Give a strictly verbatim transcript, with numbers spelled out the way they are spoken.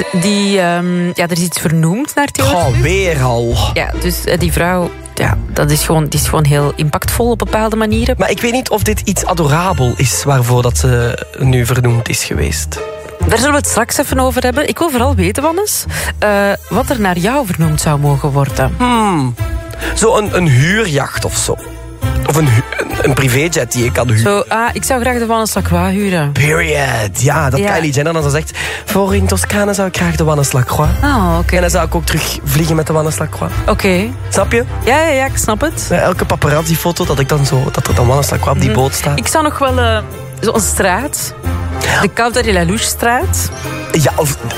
die, um, ja, er is iets vernoemd naar Theo Oh, Verhoeven. weer al. Ja, dus uh, die vrouw, ja, dat is gewoon, die is gewoon heel impactvol op bepaalde manieren. Maar ik weet niet of dit iets adorabel is waarvoor dat ze nu vernoemd is geweest. Daar zullen we het straks even over hebben. Ik wil vooral weten, Wannes, uh, wat er naar jou vernoemd zou mogen worden. Hmm. Zo een, een huurjacht of zo. Of een, hu- een, een privéjet die je kan huren. Zo, ah, ik zou graag de Wannes Lacroix huren. Period. Ja, dat Ja. Kylie Jenner dan zo zegt. Voor in Toscane zou ik graag de Wannes Lacroix. Ah, oké. Okay. En dan zou ik ook terug vliegen met de Wannes Lacroix. Oké. Okay. Snap je? Ja, ja, ja, ik snap het. Ja, elke paparazzi-foto dat ik dan zo, dat er dan Wannes Lacroix op die boot staat. Ik zou nog wel uh, zo'n straat. De Cauda de la Louche straat. Ja, of